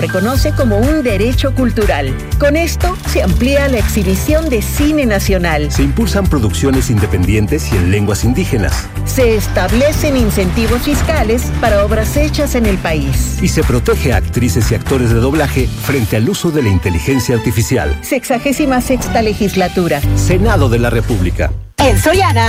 reconoce como un derecho cultural. Con esto se amplía la exhibición de cine nacional. Se impulsan producciones independientes y en lenguas indígenas. Se establecen incentivos fiscales para obras hechas en el país. Y se protege a actrices y actores de doblaje frente al uso de la inteligencia artificial. 66ª legislatura. Senado de la República. En Soriana,